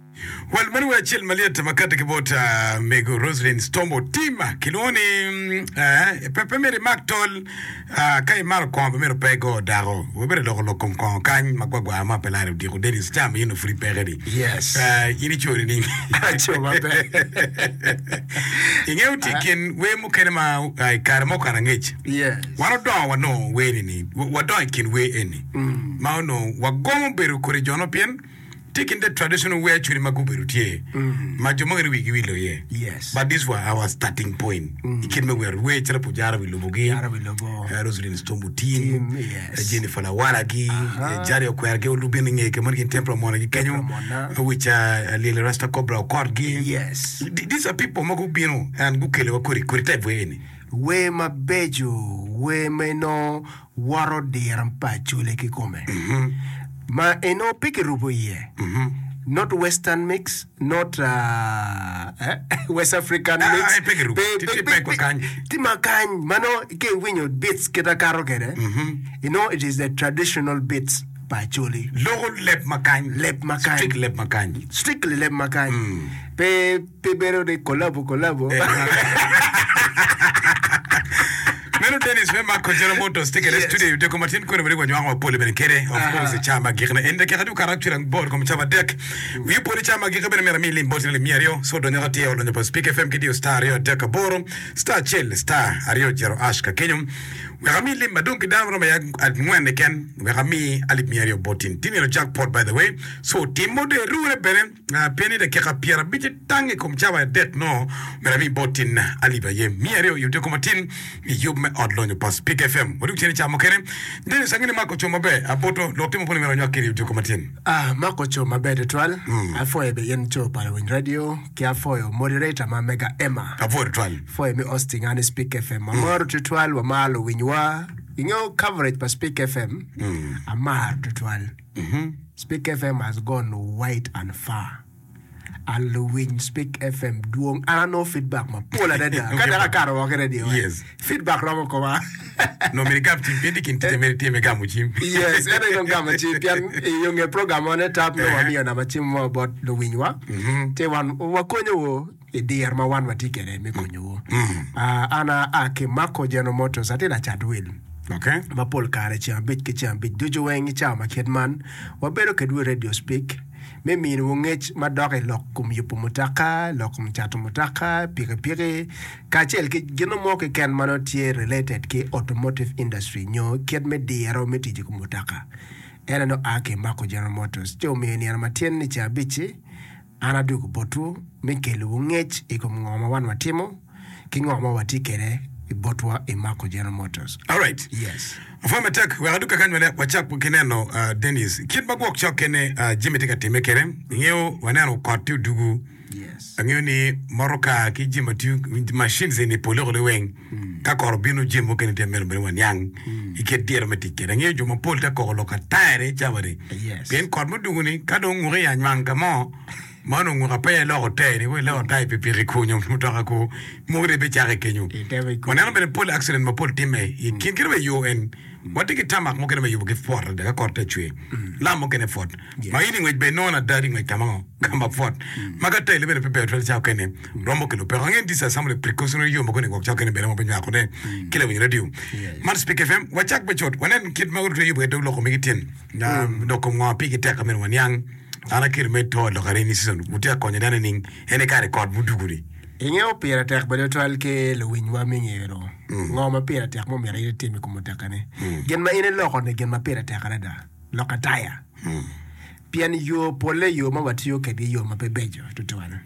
Well, manu wa chill malieta makata kibota Mego Roslyn Stombo Tima kiloni pepe meri maktol kai mar kwa mero pego daro webere lo kom kan magwagwa ama pelare di rodeli stam yino free peredi yes ini chori ni acho mabe inge utikin we mukene ma karamo karangech yes wano wano we ni wado kin we eni ma no wagomo beru kore jono pien taking the traditional way to maguberu tie majomagri wigi wilo ye yes but this was our starting point ikime we chara pujara wilobogi Roslyn Stombo team Jennifer Lawaragi Jari Okwerge olubeni ngeke monki templo mona gikenyo which Lily Rasta Cobra Korgi yes these are people magubino and gukele wakuri type we we mabejo we meno waro dirampa chule kikome ma eno piki rubo ye not Western mix, not West African mix. Timakany, mano ke winyo bits kita karo kere. You know it is the traditional bits pachuli. Logo lep makany, strict lep makany, strictly lep makany. Pe bero de kolabo. Meno Dennis Mema Kojero Motos take a studio de Comatin Kore when you are Poli Benkere, of course, the Chama Girna, and the Kadu character and board come Chama deck. We put the Chama Gigaber Milling Bosil Mirio, so don't have on the Speak FM Kidio Star, Rio Deca Borum, Star Chill, Star, Ario Jero Ashka Kenyum. We are me Madunk down at when they can. We are me Alip Mirio Botin, Tinio jackpot by the way. So Timo de Rue Beren, Penny the Kekapira, Bit Tangi come Chava deck no, we are me Botin Aliba Mirio, you do Comatin, you odlo nyo pas Speak FM wadu cheni cha mokere ndene sangine mako choma be apoto lokimo pole mero nyakiri to komatin mako choma be de twal afoye be yen cho pala win radio ki afoyo moderator ma mega Emma afoye twal foye me hosting and Speak FM amaro to twal wa malo winwa inyo coverage pa Speak FM amaro to twal Speak FM has gone wide and far. Halloween Speak FM duong no feedback ma pola dada kada karo wa radio yes feedback robo ko wa no me captain pedi kin te merite me gamu chim yes ene no gamu chim pian yung program on tap no wa mi na ma chim about the winwa te wan wa konyo wo e dear ma wan watikere me konyo wo ana ake mako jeno motos atena chadwil okay ma pol kare chambit ke chambit dujo wengi chama kedman wa bero kedwe radio Speak me min wongech madoke lokum yupo mutaka lokum chatu mutaka pire kachel ke gino mo ke ken manotie related ke automotive industry nyo ked me diero metiji ku mutaka era no ake mako General Motors jo me ni matien ni chabichi ana duku botu me kelu wongech e kom ngoma wan watimo ki ngoma watikere ibotwa e mako General Motors. All right. Yes. Afama tak we aduka kanwele wachak keneno Dennis kid bagwok chokene jimetika timekere ngeo wanano kwatu dugu yes ngeo ni maroka ki jimatu machines ni polero le weng ka korbino jimo kene temel mel wanyang iket dier metikere ngeo juma polta ko loka tare chabare yes ben kormo dugu ni kado ngure yanwang kamo mano ngura pa lo hotel we lo tai pipiri kunyo mutaka ko mogre be chare kenyo wana be pol accident ma pol time i kin kirbe yo en wati ki tamak mo kene me yugo fort de ka korte chwe la mo kene fort ma ini ngwe be nona dari ngwe tamang kama fort maga tele be pe petrol cha kene rombo kilo pe ngen disa samle precautionary yo mo kene ko cha kene be mo be nyako de kile win radio man Speak FM wachak be chot wana kit ma urto yugo do lo ko migitin na do ko ngwa pigi te ka men wanyang ana kirme to lo gareni season utia konye dane ning ene ka record buduguri inge opera tek bado twal ke lo winwa mingero ngoma pera tek mo mera ile temi kumutakane gen ma ine loko ne gen ma pera tek rada lokataya pian yo pole yo ma watio ke di yo ma bebejo tutwana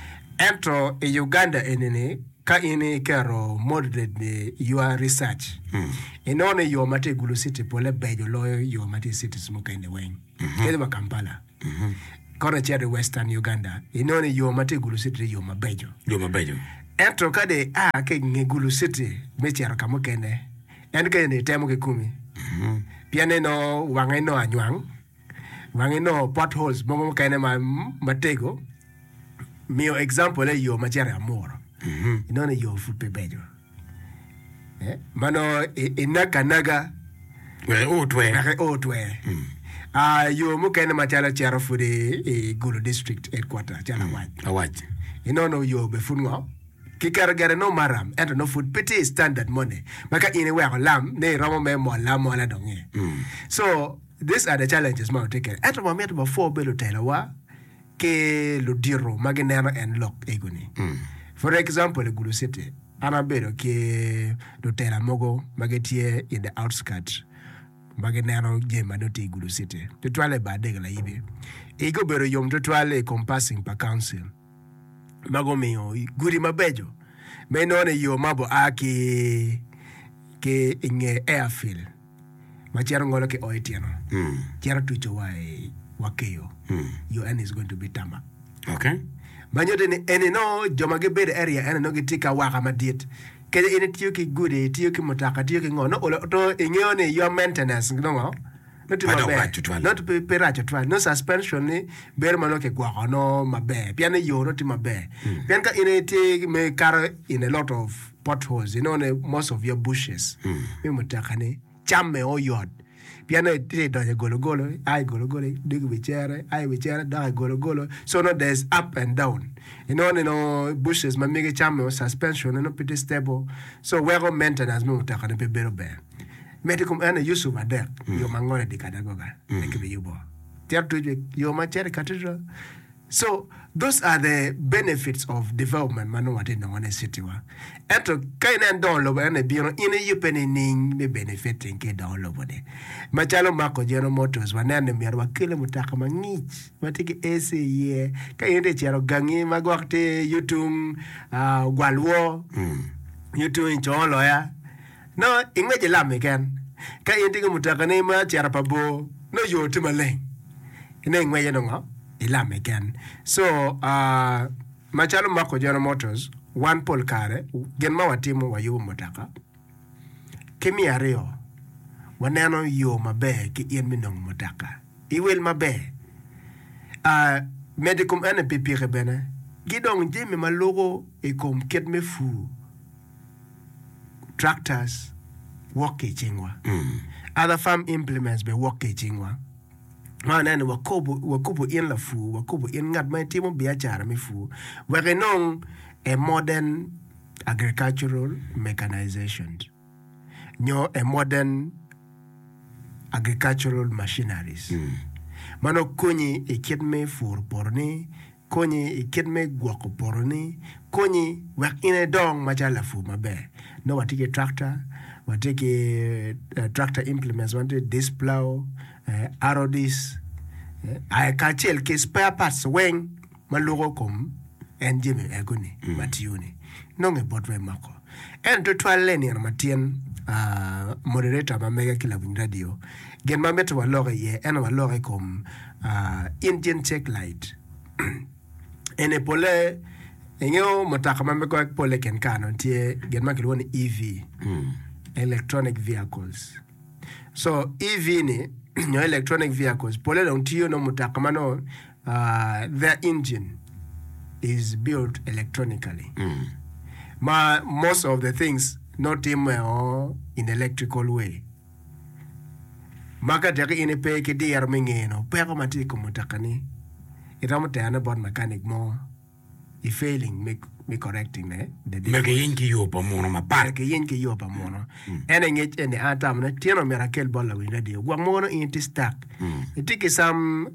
entro e Uganda enene ka ine karo moderate your research inone yo mate gulu city pole bejo lo yo mate city smoke in the wing kede ba Kampala kore chere Western Uganda inone yo mate gulu city yo mabejo entro kade ke ngegulu city mechero kamo kende en kende temo ke kumi piane no wangai no anywang wangai no potholes momo kene matego mio example yo machere amoro inone yo fupe bejo mano inaka naga we otwe Yo mukene machala chero for the Gulu district headquarter chala Awaj. No yo be funwa. Kikara no maram and no food pity standard money. Maka anywhere lamb ne ramo me mo lam mo la donge. So these are the challenges ma take. At the moment about 4 belo telawa ke ludiro magenero and lock egoni. For example, Gulu City anabero ke lutela mogo magetie in the outskirts. Magenero jema doti Gulu City. Tutwale badegla ibe. Ego bero yom tutwale compassing per council. Magomeo guri mabejo menone yo mabo aki ke inge airfield machero ngolo ke oitieno chero tucho wakeyo UN is going to be tama. Okay. Manyote ni ene no joma ge bed area ene no gitika waka madiet ke ene tiyo ki guri tiyo ki motaka tiyo ki ngono olo to ingeone your maintenance ngno not to pay right no suspension ni ber mano ke gwa no mabe piane yo no ti mabe pian ka ine me car in a lot of potholes most of your bushes me mutaka ni chamme o yod piane ti do golo ai golo dig wichere ai wichere da golo so no there's up and down bushes ma mege chamme suspension no pretty stable so where maintenance me mutaka ni pe bero be medical and Yusuf Adek, your mangore de Kadagoga, yubo. Your machere cathedral. So those are the benefits of development manuat in the one city. And to kind and download and a bureau in a yupening the benefiting ke download. Machalo Marco General Motors, one and me are killing Mutakama niche, but take AC ye, Kayende Chero Gangi, Magwakte, Yutung, Gualwo, Yutung John Lawyer. No, ingweje lam again. Ka yintinga mutaka ne ma tiara pabo no yo timale. Ine ingweje no ilam again. So machalo Marco General Motors one pole kare gen ma watimu wa yubu mutaka. Kemi areo waneno yo mabe ki yen minong mutaka. Iwel mabe. Medicum ene pipi rebene. Gidong jemi malogo ikom ket me fu. Tractors work chingwa. Other farm implements be work chingwa. Manene wakubu in la fu, wakubu in ngad my timo biachara mi fu. Werenong a modern agricultural mechanization. A modern agricultural machineries. Mano konyi ikidme fur porni, konyi ikidme gwako porni, konyi wak in a dong majala fu mabe. No, we take a tractor, we take a tractor implements, we take this plow, arrow this. I can tell que spare parts when malugo come and Jimmy Aguni, Matiuni. No, about my mako. And to try learning Matian moderator, my mega killer in radio. Get my metal lorry ye, and a lorry come Indian check light. And a pole. Enyo motaka mameko pole ken kano tie get makil one EV electronic vehicles. So EV ni your electronic vehicles pole long tiyo no motaka mano their engine is built electronically. Most of the things not in electrical way. Maka teke ine pe ke diar mengeno pero matiko motaka ni itamote about mechanic more. Failing me correcting the make yinki yo pa mono ma par ke yinki yo pa mono ene nge ene atam na tieno miracle bolla wi radio gwa mono in stack it take some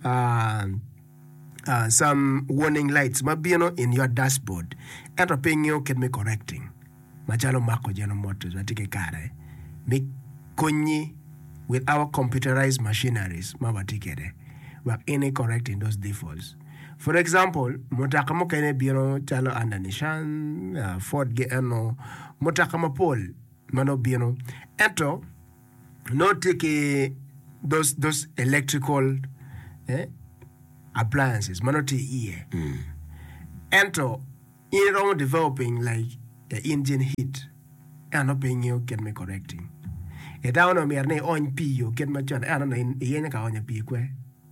warning lights mabino in your dashboard and ping you can me correcting machalo Marco General Motors watike kare me konyi with our computerized machineries mabatikere we are any correcting those defaults. For example, motakamo kene bino chalo anda Nissan, Ford Geno, motakamo Paul, mano bino. Ento, no take those electrical appliances, mano te iye. Ento, in developing like the engine heat, and not being you can me correcting. E down on me arne on pi you can machon, and on in yen ka on your pi kwe.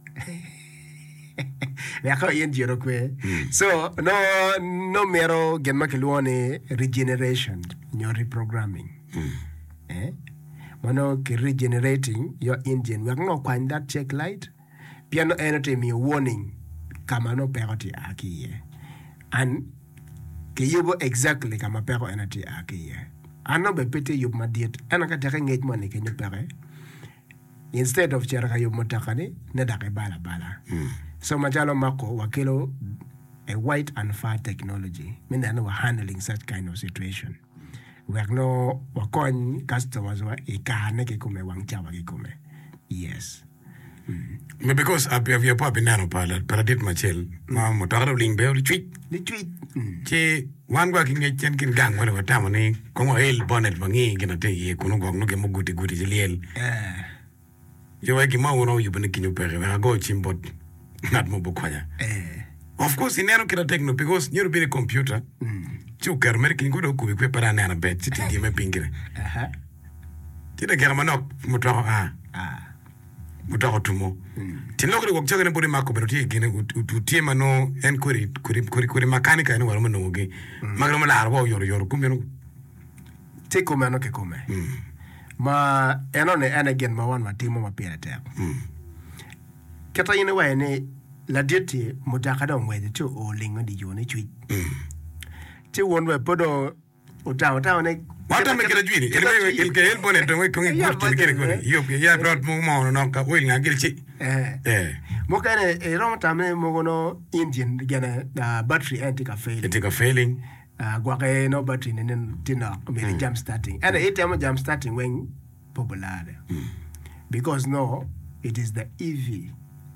So no mero gen makeluone regeneration your reprogramming. Mano regenerating your engine. We are not quite that check light piano enote mi warning kama no pero ti aki ye and ke yubo exactly kama pero enote aki ye ano be pete yub madiet ana ka taka ngej mo ne ke nyu pere instead of chera ka yub motakane ne dake bala so majalo mako wakilo a white and fat technology mean that we're handling such kind of situation we no wakon customers wa ikane ke kume wangchawa ke kume yes because abia papi nano pala paradit machel ma motaro ling be li tweet che wan gwa kinge chen kin gang wala watamo ni kongo el bonnet bangi gina te ye kuno gwa no ke mo guti jeliel yo wa ki ma wono yu bane kinyo pere wa go chimbot nat mo bukwanya of course inero kira techno because nyoro be computer chu kar mer kin go do ku be para na bet ti di me pingire ti da kera manok motaro mutako tumo tinlo ko gokcha ne bodi makko be ti gene utie mano en kuri makanika ne wala mano ge magro mala arbo yor kumeno te komano ke kome ma enone ene gen ma wan matimo ma pere te keta ine wa ne la dieti mutaka da ngwe ti o lingo di jone chui ti wonwe podo utawa ne wata me kira juini el ke el bonet to ko ngi ko kire ko yo ya brought mo no ka wel nga gilchi mo kane e rom tame mo gono engine gena battery antika failing gwa ke no battery ne tina me jump starting and it am jump starting when popular because no it is the EV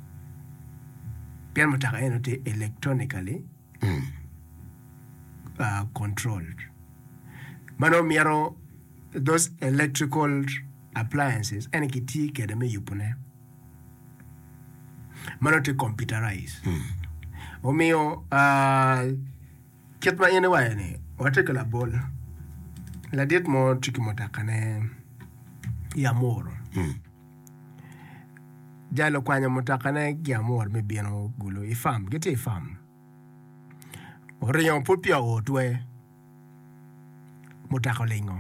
pian motaka enote electronically controlled mano miaro those electrical appliances and kiti kede me yupune mano te computerize omio ketma ene waene watekala bol la diet mo tikimotakane ya moro jalo kwanya motakane ya moro me bieno gulo ifam gete ifam orion popia otwe mutako lingo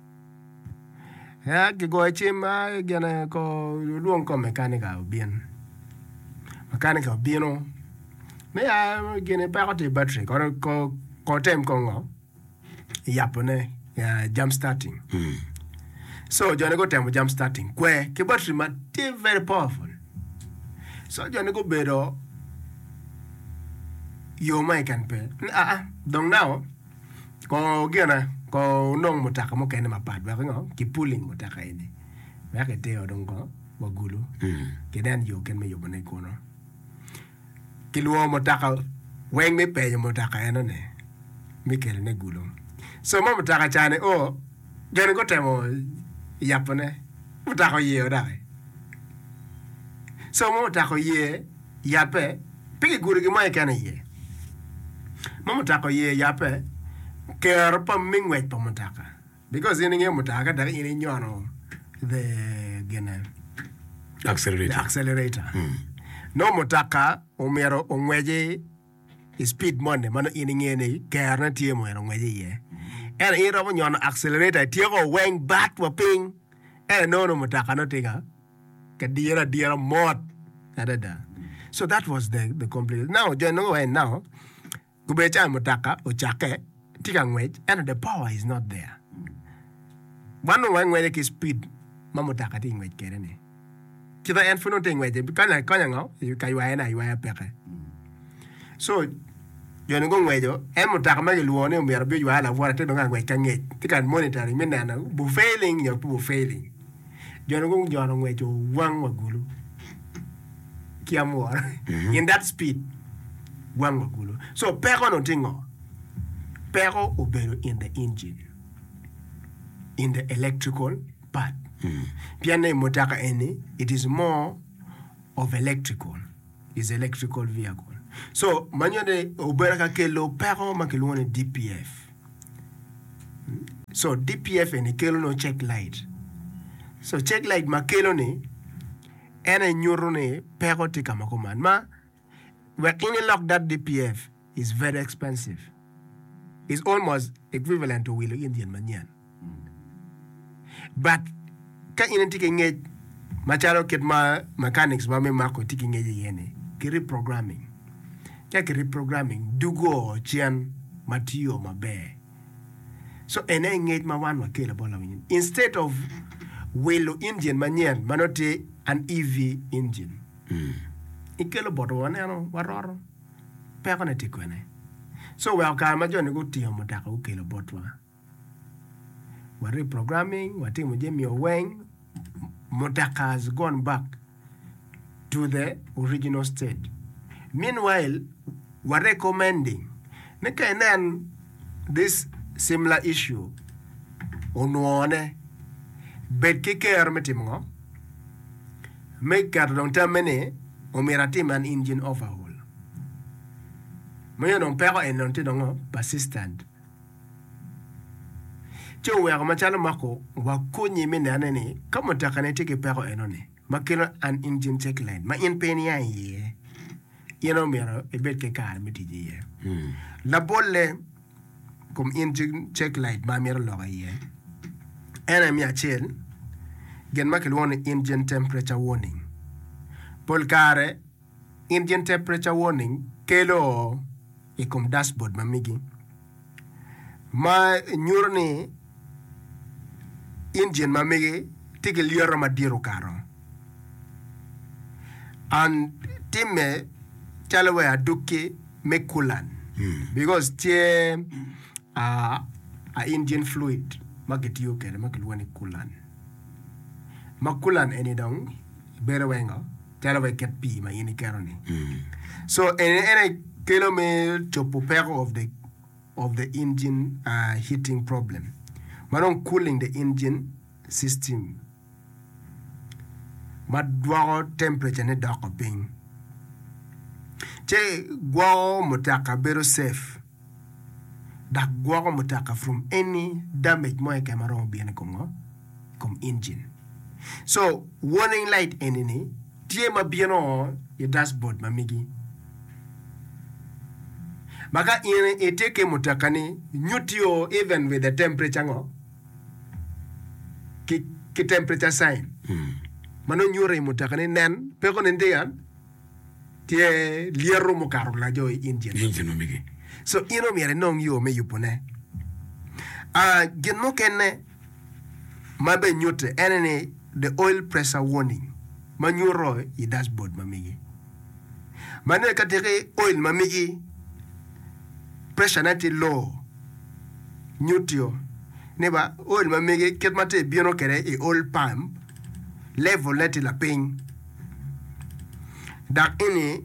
ya gigo chima gana ko luon ko mechanical bien no me ya gene pa ko battery ko tem ko ngo yapone ya jump starting so jone go tem jump starting kwe ke battery ma very powerful so jone go bedo yo mai kan pe dong now ko gena ko nong mutaka mo kene mapad ba ngo ki pulling mutaka ene ba ke te odong ko wagulu ke dan yo ken me yo bone ko no ki luo mutaka weng me pe mutaka ene ne mi kele ne gulo so mo mutaka chane gene ko temo yapone mutaka ye odai so mo mutaka ye yape pigi guru ki mai kene ye mo mutaka ye yape care pa mingwe pa mutaka because in nge mutaka da in nyono the gene accelerator no mutaka omero ongweje speed monde mano in nge ne care na tie mo ngweje ye and iro mo nyono accelerator tie go weng bat wa ping no mutaka no tiga ka dira mod ada so that was the complete now jono when now kubecha mutaka ochake tika ngwej and the power is not there one ngwej ki speed mamutaka ti ngwej kerene kita en funo ti ngwej kana ngao yu kai wa na yu ya peke so yo ngo ngwejo en mutaka ma luo ne mi arbi yu ala wora te nga ngwej kangej tika monitoring menana bu failing yo bu failing yo ngo ngwejo wang wagulu kiamwa in that speed wang wagulu so peko no tingo pero obero in the engine, in the electrical part. Piane motaka ene, it is more of electrical. It's electrical vehicle. So manyode obera ka kelo pero makelo ne DPF. So DPF ene kelo no check light. So check light makelo ne ene nyoro ne pero tika makoman ma when in lock that DPF is very expensive. Is almost equivalent to Willow Indian Manyan. But ka inentike nge machalo ket ma mechanics ma me mako tiki ngeje yene ki reprogramming ya ki reprogramming dugo chien matiyo mabe so ene ngej ma wan wakela bola win instead of welo engine manyen manote an EV engine ikelo bodo wane ano waroro peko ne tikwene so we ka ma joni go tiyo motaka ukelo botwa wa reprogramming watimo jemi oweng motaka has gone back to the original state. Meanwhile, we're recommending then this similar issue on one bed kicker metimgo make a long term many or miratim an engine overhaul. Mayon pero and non persistent. Cho we are machalo mako wa kunyi minanene kama takane take pero enone makilo an engine check line ma in penny ye mero e bet ke kar mitiji ye la bolle kom engine check light ma mero lo ye ena mi achel gen makil won engine temperature warning pol kare engine temperature warning kelo e kom dashboard mamigi ma nyurni engine mamigi tigel yoro madiro karo and timme chalawe aduke mekulan because tie a engine fluid maketiyo kere makilwani kulan makulan eni dong bere wengo chalawe ket pi ma yini keroni so ene kilo me chopo pero of the engine heating problem manon cooling the engine system madwaro temperature ne doko ping che gwao mutaka bero safe da gwao mutaka from any damage mo ke maro bien kom engine so warning light enini tie ma bieno ye dashboard mamigi maka ine eteke mutaka ni nyutio even with the temperature ngo ki temperature sign mano nyure mutaka ni nen peko nendean tie liero mo karo la joy engine migi so ino miere non yo me yupone gen mo kenne mabe nyute enene the oil pressure warning manyuro i dashboard mamigi mane katege oil mamigi pressure nati low nyutio neba oil mamigi ketmate bieno kere e oil pump level leti la ping dak ini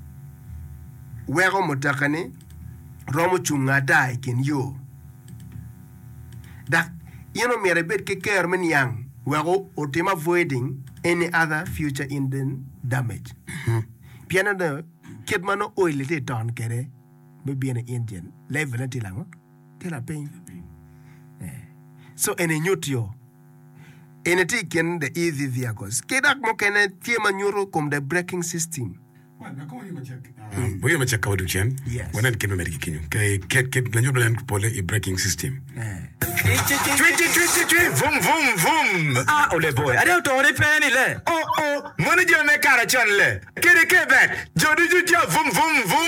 wego motakane romo chunga dai kin yo dak mere bet ke care men yang wego otima avoiding any other future engine damage piano de ketmano oil te ton kere be bien engine level leti la ngo te la ping so ene nyutio ene tiken the easy vehicles kedak mo kene tiema nyuro kom the braking system boyo ma check awdu chen Yes. wonan kebe meriki kinyu ke la nyobla en pole i braking system 20 vum vum vum ole boy ade to re peni le moni je me kara chan le kede kebe jodu ju vum vum vum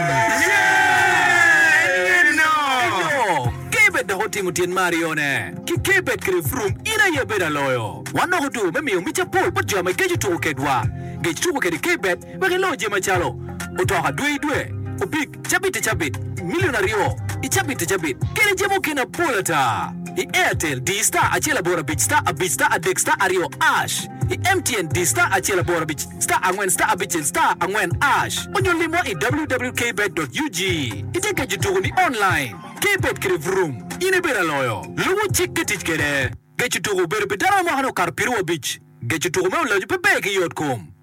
no kebet da hoti mutien mario ne ki kebet kre frum ina ye beda loyo wano hotu memi mi chapol but jama geju to kedwa geju to kedi kebet we lo je machalo otoka dwe opik chabit millionario i chabit kene jemo kena polata i Airtel D-Star achela bora bich star a bich star a deck star ario ash i MTN D-Star achela bora bich star angwen star a bich star angwen ash onyo limo i www.kbet.ug iteke jitugu ni online kbet kere vroom ine bera loyo lugu chiketich kere gechitugu bere bedara mohano karpiru bich gechitugu me ulaju pepeke yotkum